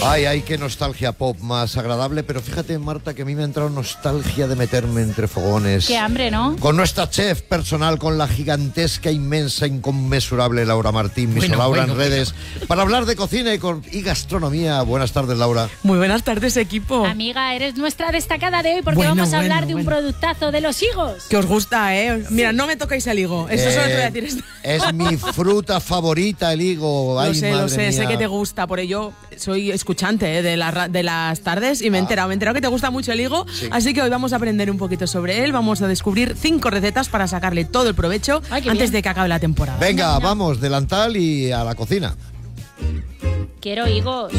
Ay, qué nostalgia pop más agradable, pero fíjate, Marta, que a mí me ha entrado nostalgia de meterme entre fogones. Qué hambre, ¿no? Con nuestra chef personal, con la gigantesca, inmensa, inconmensurable Laura Martín, Laura en redes, para hablar de cocina y gastronomía. Buenas tardes, Laura. Muy buenas tardes, equipo. Amiga, eres nuestra destacada de hoy porque vamos a hablar de un productazo de los higos. Que os gusta, ¿eh? Mira, no me toquéis el higo. Eso solo te voy a decir. Es mi fruta favorita, el higo. Ay, lo sé, mía. sé que te gusta. Por ello, soy escuchante de las tardes y me he enterado que te gusta mucho el higo. Sí. Así que hoy vamos a aprender un poquito sobre él. Vamos a descubrir 5 recetas para sacarle todo el provecho antes de que acabe la temporada. Venga, vamos, delantal y a la cocina. Quiero higos.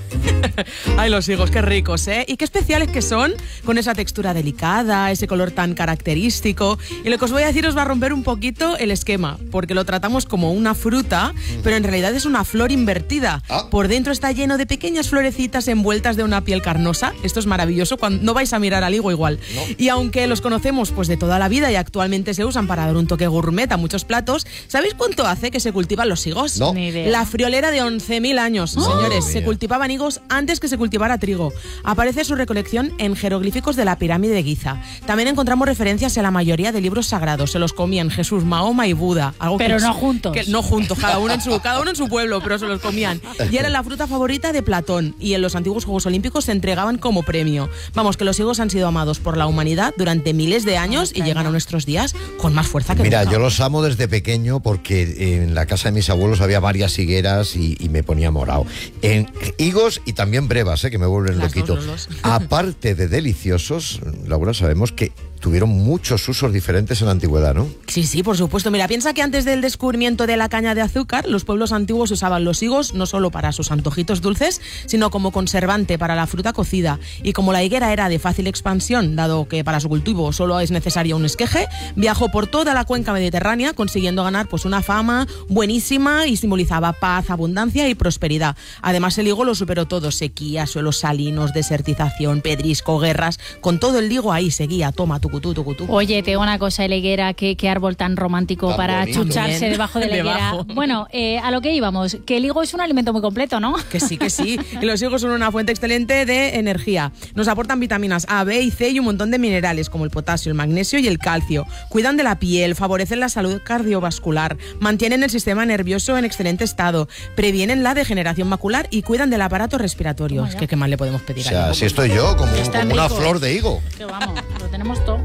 Ay, los higos, qué ricos, ¿eh? Y qué especiales que son, con esa textura delicada, ese color tan característico. Y lo que os voy a decir os va a romper un poquito el esquema, porque lo tratamos como una fruta, pero en realidad es una flor invertida. Por dentro está lleno de pequeñas florecitas envueltas de una piel carnosa. Esto es maravilloso, cuando no vais a mirar al higo igual. No. Y aunque los conocemos pues de toda la vida y actualmente se usan para dar un toque gourmet a muchos platos, ¿sabéis cuánto hace que se cultivan los higos? No. Ni idea. La friolera de 11.000 años. Señores, se cultivaban higos antes que se cultivara trigo. Aparece su recolección en jeroglíficos de la pirámide de Giza. También encontramos referencias en la mayoría de libros sagrados. Se los comían Jesús, Mahoma y Buda. Pero no juntos. No juntos, cada uno en su pueblo, pero se los comían. Y era la fruta favorita de Platón. Y en los antiguos Juegos Olímpicos se entregaban como premio. Vamos, que los higos han sido amados por la humanidad durante miles de años y llegan a nuestros días con más fuerza que nunca. Mira, yo los amo desde pequeño porque en la casa de mis abuelos había varias higueras y me ponía morado. En higos y también brevas, que me vuelven loquito. Los dos. Aparte de deliciosos, Laura, sabemos que tuvieron muchos usos diferentes en la antigüedad, ¿no? Sí, por supuesto. Mira, piensa que antes del descubrimiento de la caña de azúcar, los pueblos antiguos usaban los higos no solo para sus antojitos dulces, sino como conservante para la fruta cocida. Y como la higuera era de fácil expansión, dado que para su cultivo solo es necesario un esqueje, viajó por toda la cuenca mediterránea, consiguiendo ganar pues una fama buenísima y simbolizaba paz, abundancia y prosperidad. Además, el higo lo superó todo: sequía, suelos salinos, desertización, pedrisco, guerras. Con todo el higo ahí seguía, toma, tucutú. Oye, te digo una cosa, la higuera, qué árbol tan romántico tan para bonito. Chucharse Bien. debajo de la higuera. Bueno, a lo que íbamos, que el higo es un alimento muy completo, ¿no? Que sí. Y los higos son una fuente excelente de energía. Nos aportan vitaminas A, B y C y un montón de minerales como el potasio, el magnesio y el calcio. Cuidan de la piel, favorecen la salud cardiovascular, mantienen el sistema nervioso en excelente estado, previenen la degeneración macular y cuidan del aparato respiratorio. Es que qué más le podemos pedir a higo. Si estoy yo, como una flor de higo. Que vamos, lo tenemos todo.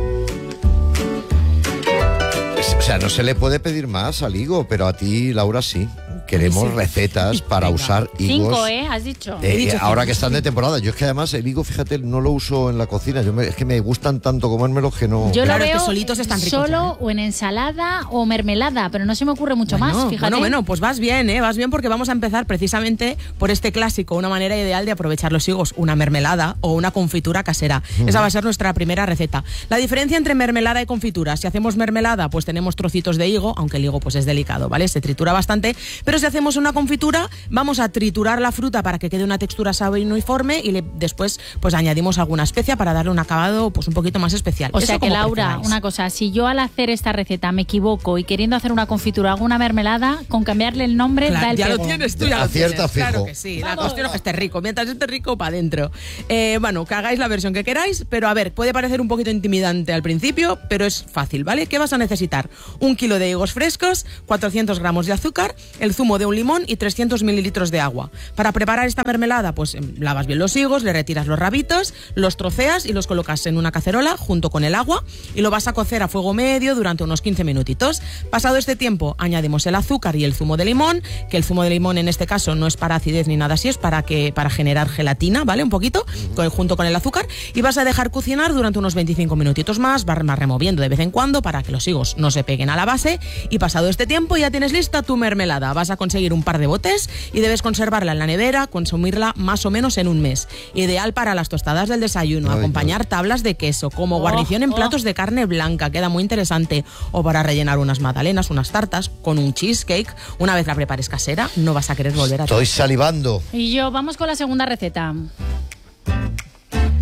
O sea, no se le puede pedir más al higo, pero a ti, Laura, sí. Queremos recetas para usar higos. 5, has dicho. Ahora que están de temporada. Yo es que además el higo, fíjate, no lo uso en la cocina. Es que me gustan tanto comérmelos que no... Yo claro, lo veo es que solitos están ricos, solo o en ensalada o mermelada, pero no se me ocurre mucho más, fíjate. Bueno, pues vas bien, vas bien, porque vamos a empezar precisamente por este clásico, una manera ideal de aprovechar los higos, una mermelada o una confitura casera. Esa va a ser nuestra primera receta. La diferencia entre mermelada y confitura: si hacemos mermelada, pues tenemos trocitos de higo, aunque el higo pues es delicado, ¿vale? Se tritura bastante, pero si hacemos una confitura, vamos a triturar la fruta para que quede una textura suave y uniforme y después pues añadimos alguna especia para darle un acabado pues un poquito más especial. O sea que, Laura, una cosa, si yo al hacer esta receta me equivoco y queriendo hacer una confitura hago una mermelada, con cambiarle el nombre claro, da el ya pego. Lo tienes tú, ya acierta lo tienes. fijo. Claro que sí, la cuestión es que esté rico. Mientras esté rico, para adentro. Bueno, que hagáis la versión que queráis, pero a ver, puede parecer un poquito intimidante al principio, pero es fácil, ¿vale? ¿Qué vas a necesitar? 1 kilo de higos frescos, 400 gramos de azúcar, el zumo de un limón y 300 mililitros de agua. Para preparar esta mermelada, pues lavas bien los higos, le retiras los rabitos, los troceas y los colocas en una cacerola junto con el agua y lo vas a cocer a fuego medio durante unos 15 minutitos. Pasado este tiempo, añadimos el azúcar y el zumo de limón, que el zumo de limón en este caso no es para acidez ni nada así, es para generar gelatina, ¿vale? Un poquito, junto con el azúcar, y vas a dejar cocinar durante unos 25 minutitos más, vas removiendo de vez en cuando para que los higos no se peguen a la base, y pasado este tiempo ya tienes lista tu mermelada. Vas a conseguir un par de botes y debes conservarla en la nevera, consumirla más o menos en un mes. Ideal para las tostadas del desayuno, acompañar tablas de queso, como guarnición en platos de carne blanca, queda muy interesante, o para rellenar unas magdalenas, unas tartas, con un cheesecake. Una vez la prepares casera, no vas a querer volver a... Estoy salivando. Y yo, vamos con la segunda receta.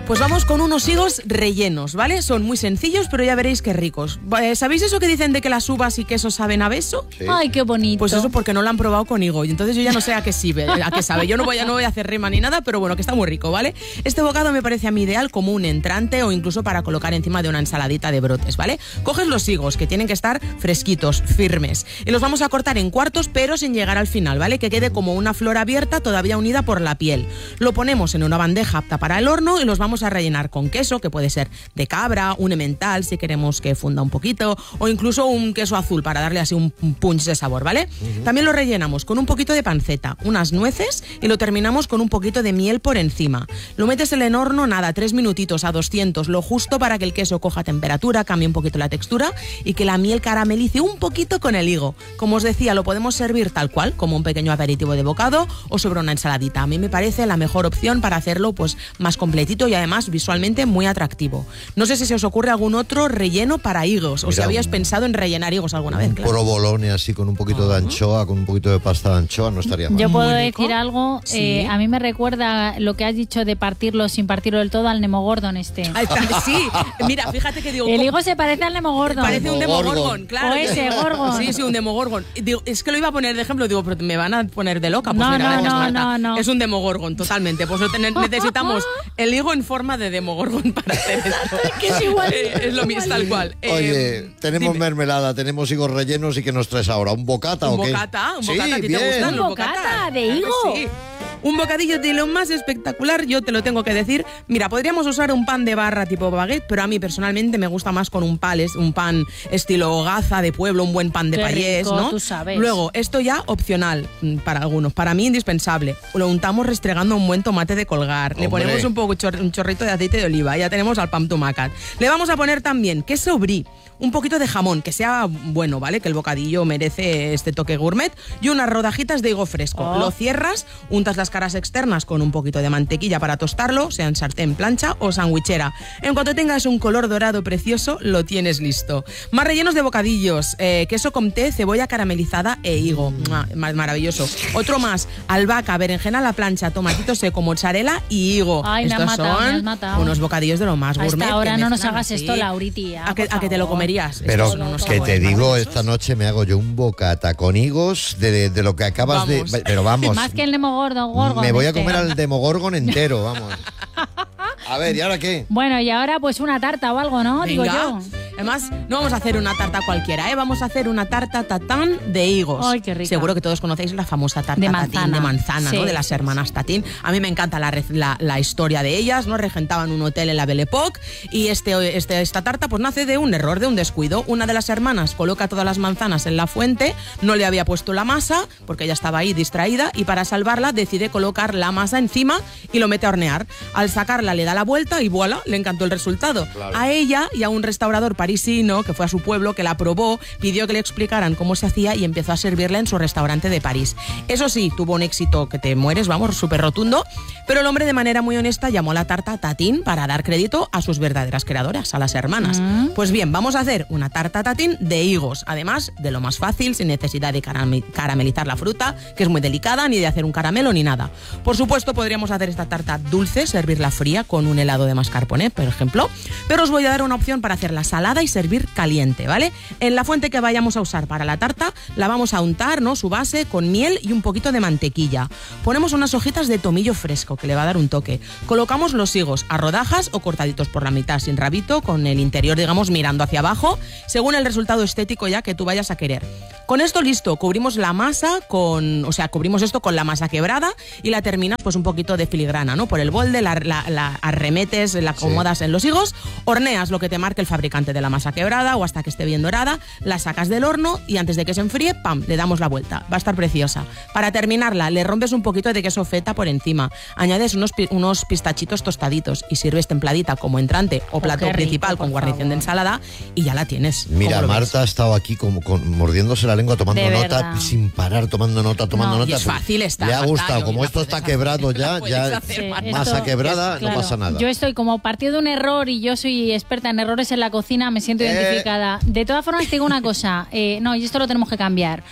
Pues vamos con unos higos rellenos, ¿vale? Son muy sencillos, pero ya veréis qué ricos. ¿Sabéis eso que dicen de que las uvas y queso saben a beso? Sí. Ay, qué bonito. Pues eso porque no lo han probado con higo. Y entonces yo ya no sé a qué sabe. Yo no voy a hacer rima ni nada, pero bueno, que está muy rico, ¿vale? Este bocado me parece a mí ideal como un entrante o incluso para colocar encima de una ensaladita de brotes, ¿vale? Coges los higos, que tienen que estar fresquitos, firmes, y los vamos a cortar en cuartos, pero sin llegar al final, ¿vale? Que quede como una flor abierta todavía unida por la piel. Lo ponemos en una bandeja apta para el horno y los vamos a rellenar con queso, que puede ser de cabra, un emmental si queremos que funda un poquito, o incluso un queso azul para darle así un punch de sabor, ¿vale? También lo rellenamos con un poquito de panceta, unas nueces y lo terminamos con un poquito de miel por encima. Lo metes en el horno, 3 minutitos a 200, lo justo para que el queso coja temperatura, cambie un poquito la textura y que la miel caramelice un poquito con el higo. Como os decía, lo podemos servir tal cual, como un pequeño aperitivo de bocado o sobre una ensaladita. A mí me parece la mejor opción para hacerlo pues más completito y además visualmente muy atractivo. No sé si se os ocurre algún otro relleno para higos o si habíais pensado en rellenar higos alguna vez. Claro. Provolone así con un poquito de anchoa, con un poquito de pasta de anchoa, no estaría mal. Yo puedo Muy decir rico. algo, Sí. a mí me recuerda lo que has dicho de partirlo sin partirlo del todo al Demogorgon este. Sí, mira, fíjate que digo... El higo se parece al Demogorgon. Parece un Demogorgon. demogorgon, claro. O ese gorgon. Sí, un demogorgon. Digo, es que lo iba a poner de ejemplo, digo, pero me van a poner de loca. Pues No, mira, no, gracias, no, Marta. no. Es un demogorgon, totalmente. Pues necesitamos el higo en forma de demogorgon para hacer esto. Que es igual. Es lo mismo, tal cual. Oye, tenemos dime. mermelada, tenemos higos rellenos y ¿qué nos traes ahora? ¿Un bocata o ¿Un qué? bocata? ¿Un Sí, bocata? ¿A ti bien. te gustan ¿Un los bocata bocatas? de Claro que higo? sí. Un bocadillo de lo más espectacular, yo te lo tengo que decir. Mira, podríamos usar un pan de barra tipo baguette, pero a mí personalmente me gusta más con un pan estilo gaza de pueblo, un buen pan de Qué payés, rico, ¿no? tú sabes. Luego, esto ya opcional para algunos, para mí indispensable. Lo untamos restregando un buen tomate de colgar. Le Hombre. ponemos un chorrito de aceite de oliva, ya tenemos al pan tumacat. Le vamos a poner también queso brie, un poquito de jamón, que sea bueno, ¿vale? Que el bocadillo merece este toque gourmet, y unas rodajitas de higo fresco. Oh. Lo cierras, untas las caras externas con un poquito de mantequilla para tostarlo, sea en sartén, plancha o sandwichera. En cuanto tengas un color dorado precioso, lo tienes listo. Más rellenos de bocadillos, queso comté, cebolla caramelizada e higo. ¡Mua! Maravilloso. Otro más, albahaca, berenjena a la plancha, tomatito seco, mozzarella y higo. Ay, me has Estos matado, me son has matado. unos bocadillos de lo más A gourmet. esta hora que no nos mezclan hagas así. esto, Lauriti. ¿A que te lo comerías? Pero Estos son unos que te sabores digo, maravillosos. esta noche me hago yo un bocata con higos de lo que acabas Vamos. de... Pero vamos, Más que el Demogorgon. me voy a este. comer al demogorgon entero, vamos. A ver, ¿y ahora qué? Bueno, y ahora pues una tarta o algo, ¿no? Digo Venga. yo. Además, no vamos a hacer una tarta cualquiera, ¿eh? Vamos a hacer una tarta tatán de higos. Ay, qué rica. Seguro que todos conocéis la famosa tarta De tatín manzana. de manzana, ¿no? Sí, De las sí, hermanas Tatín. A mí me encanta la historia de ellas, ¿no? Regentaban un hotel en la Belle Époque y esta tarta pues nace de un error, de un descuido. Una de las hermanas coloca todas las manzanas en la fuente, no le había puesto la masa porque ella estaba ahí distraída y para salvarla decide colocar la masa encima y lo mete a hornear. Al sacarla le da la vuelta y voilà, le encantó el resultado. Claro. A ella y a un restaurador parisino que fue a su pueblo, que la probó, pidió que le explicaran cómo se hacía y empezó a servirla en su restaurante de París. Eso sí, tuvo un éxito que te mueres, vamos, súper rotundo, pero el hombre de manera muy honesta llamó a la tarta Tatín para dar crédito a sus verdaderas creadoras, a las hermanas. Pues bien, vamos a hacer una tarta Tatín de higos, además de lo más fácil, sin necesidad de caramelizar la fruta, que es muy delicada, ni de hacer un caramelo ni nada. Por supuesto, podríamos hacer esta tarta dulce, servirla fría con un helado de mascarpone, por ejemplo, pero os voy a dar una opción para hacerla salada y servir caliente, ¿vale? En la fuente que vayamos a usar para la tarta la vamos a untar, ¿no? Su base con miel y un poquito de mantequilla. Ponemos unas hojitas de tomillo fresco que le va a dar un toque. Colocamos los higos a rodajas o cortaditos por la mitad sin rabito, con el interior, digamos, mirando hacia abajo, según el resultado estético ya que tú vayas a querer. Con esto listo, cubrimos esto con la masa quebrada y la terminas pues un poquito de filigrana, ¿no? Por el borde, la arremetes, la acomodas en los higos, horneas lo que te marque el fabricante de la masa quebrada o hasta que esté bien dorada, la sacas del horno y antes de que se enfríe, ¡pam!, le damos la vuelta. Va a estar preciosa. Para terminarla, le rompes un poquito de queso feta por encima, añades unos pistachitos tostaditos y sirves templadita como entrante o plato qué rico, principal con por guarnición de favor. ensalada y ya la tienes. Mira, ¿Cómo lo ves? Marta ha estado aquí como mordiéndose la lengua, tomando De nota, verdad. sin parar, tomando nota. Y es fácil esta, Le ha Marta, gustado, yo como la esto puedes está hacer. quebrado ya, La puedes ya hacer, Sí, masa esto quebrada, es, no claro. pasa nada. Yo estoy como partido de un error y yo soy experta en errores en la cocina, me siento identificada. De todas formas, te digo una cosa, no, y esto lo tenemos que cambiar.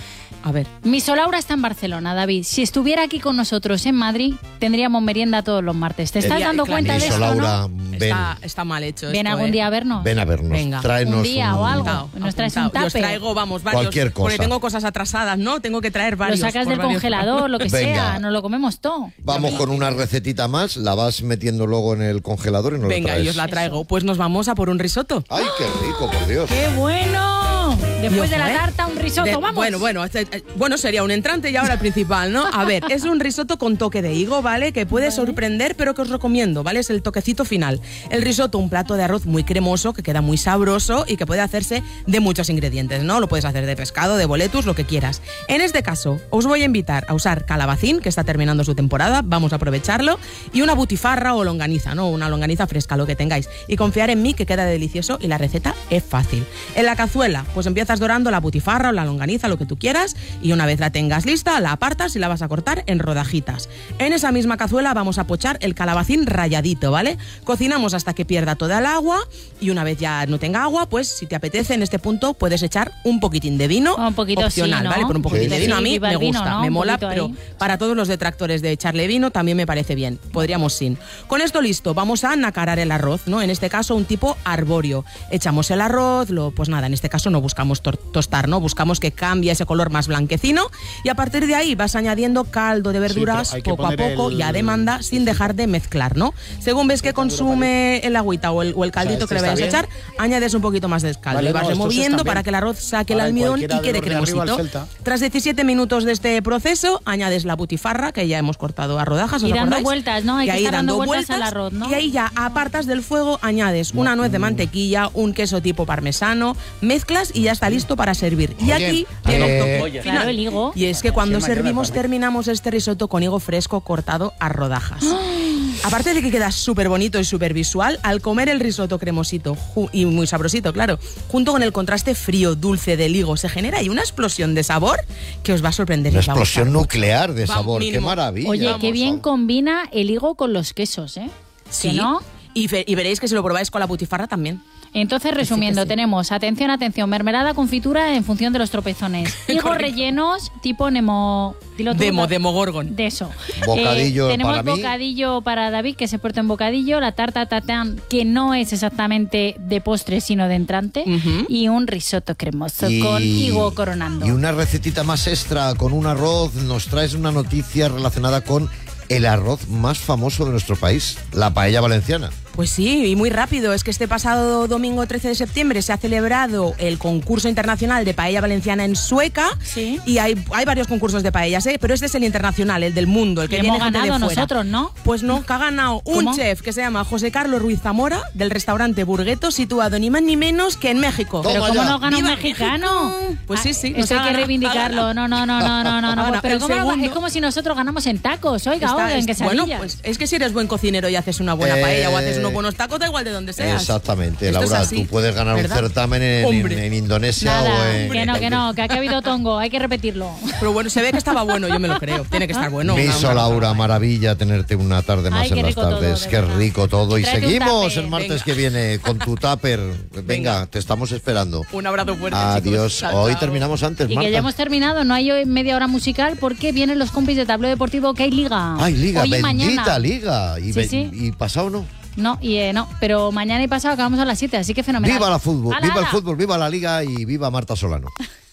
A ver. Misolaura está en Barcelona, David. Si estuviera aquí con nosotros en Madrid, tendríamos merienda todos los martes. ¿Te estás dando cuenta de esto, Misolaura, no? ven. Está mal hecho Ven esto, algún día a vernos. Ven a vernos. Venga. Tráenos Un día o algo. Apuntado, Nos traes un apuntado. Yo os tupper. traigo, vamos, varios. Cualquier cosa. Porque tengo cosas atrasadas, ¿no? Tengo que traer varios. Lo sacas por del varios- congelador, lo que Venga. sea. Nos lo comemos todo. Vamos con una recetita más, la vas metiendo luego en el congelador y nos la Venga, traes. y os la traigo. Pues nos vamos a por un risotto. ¡Ay, qué rico, por Dios! ¡Qué bueno! Después de la Ojo, ¿eh? tarta, un risotto, vamos. Bueno, sería un entrante y ahora el principal, ¿no? A ver, es un risotto con toque de higo, ¿vale? Que puede sorprender, pero que os recomiendo, ¿vale? Es el toquecito final. El risotto, un plato de arroz muy cremoso, que queda muy sabroso y que puede hacerse de muchos ingredientes, ¿no? Lo puedes hacer de pescado, de boletus, lo que quieras. En este caso, os voy a invitar a usar calabacín, que está terminando su temporada, vamos a aprovecharlo, y una butifarra o longaniza, ¿no? Una longaniza fresca, lo que tengáis. Y confiar en mí, que queda delicioso y la receta es fácil. En la cazuela, pues empiezas dorando la butifarra o la longaniza, lo que tú quieras, y una vez la tengas lista, la apartas y la vas a cortar en rodajitas. En esa misma cazuela vamos a pochar el calabacín ralladito, ¿vale? Cocinamos hasta que pierda toda el agua y una vez ya no tenga agua, pues si te apetece en este punto puedes echar un poquitín de vino. Un poquito opcional, sí, ¿no? ¿vale? Por un poquitín Sí, de sí. vino a mí Viva el me vino, gusta, ¿no? me Un mola, poquito pero ahí. para todos los detractores de echarle vino también me parece bien. Podríamos sin. Con esto listo, vamos a nacarar el arroz, ¿no? En este caso un tipo arbóreo. Echamos el arroz, pues nada, en este caso no buscamos tostar, ¿no? Buscamos que cambie ese color más blanquecino y a partir de ahí vas añadiendo caldo de verduras pero hay que poco a poner poco y a demanda sin dejar de mezclar, ¿no? Según ves que consume el agüita o el caldito que le vayas a echar, añades un poquito más de caldo Vale, y vas no, estos removiendo están para bien. que el arroz saque el Para almidón y cualquiera de quede los de arriba al cremosito. Celta. Tras 17 minutos de este proceso, añades la butifarra que ya hemos cortado a rodajas, ¿os Y dando acordáis? vueltas, ¿no? Hay Y que ahí estar dando dando vueltas al arroz, ¿no? Y ahí ya apartas del fuego, añades una nuez de mantequilla, un queso tipo parmesano, mezclas y ya está listo para servir. Y Oye, aquí llega un toque oye. final. Claro, el higo. Y es que cuando Sí, me queda servimos también. terminamos este risotto con higo fresco cortado a rodajas. Aparte de que queda súper bonito y súper visual, al comer el risotto cremosito y muy sabrosito, claro, junto con el contraste frío, dulce del higo, se genera ahí una explosión de sabor que os va a sorprender. Una y os va a gustar explosión mucho. nuclear de Va, sabor, qué mínimo. maravilla. Oye, Vamos, qué bien vamos. combina el higo con los quesos, ¿eh? Sí, ¿Que no? y veréis que si lo probáis con la butifarra también. Entonces, resumiendo, sí. tenemos, atención, mermelada, confitura en función de los tropezones. Higos Correcto. rellenos, tipo Nemo... Dilo tú, Demogorgon. De eso. Bocadillo tenemos para mí. bocadillo para David, que se puerto en bocadillo, la tarta tatán, que no es exactamente de postre, sino de entrante, Ujú. y un risotto cremoso con higo coronando. Y una recetita más extra con un arroz. Nos traes una noticia relacionada con el arroz más famoso de nuestro país, la paella valenciana. Pues sí, y muy rápido. Es que este pasado domingo 13 de septiembre se ha celebrado el concurso internacional de paella valenciana en Sueca. Sí. Y hay varios concursos de paellas, ¿eh? Pero este es el internacional, el del mundo, el que Le viene hemos gente de ganado fuera. nosotros, ¿no? Pues no, que ha ganado un ¿Cómo? chef que se llama José Carlos Ruiz Zamora, del restaurante Burgueto, situado ni más ni menos que en México. Toma Pero ¿cómo ya. nos gana un ¡Viva mexicano? México! Pues sí, sí, Esto nos hay ha que ganado. reivindicarlo. No. ganado Pero el ¿cómo segundo. es como si nosotros ganamos en tacos. Oiga, Está- en quesadillas. bueno, pues es que si eres buen cocinero y haces una buena paella o haces unos bueos tacos, da igual de donde seas. Exactamente, Esto es Laura, así, tú puedes ganar ¿verdad? un certamen en Hombre. Indonesia Nada, o en... que aquí ha habido tongo, hay que repetirlo. Pero bueno, se ve que estaba bueno, yo me lo creo. Tiene que estar bueno. Miso, Una- Laura, maravilla tenerte una tarde más Ay, en qué las rico todo, tardes. de Qué verdad. rico todo. Y Tráete un seguimos tupper, el martes venga. que viene con tu tupper. Venga, te estamos esperando. Un abrazo fuerte. Adiós. chicos. Chao, Hoy chao. terminamos antes, Y Marta. que ya hemos terminado, no hay hoy media hora musical porque vienen los compis de Tablero Deportivo que hay liga. Ay, liga, Hoy y bendita mañana. liga. Sí, sí. Y pasado no. No, pero mañana y pasado acabamos a las 7, así que fenomenal. Viva la fútbol, ¡Hala, viva el hala! fútbol, viva la liga y viva Marta Solano.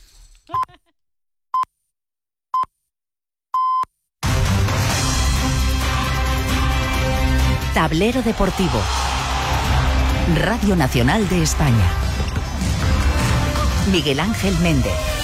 Tablero Deportivo. Radio Nacional de España. Miguel Ángel Méndez.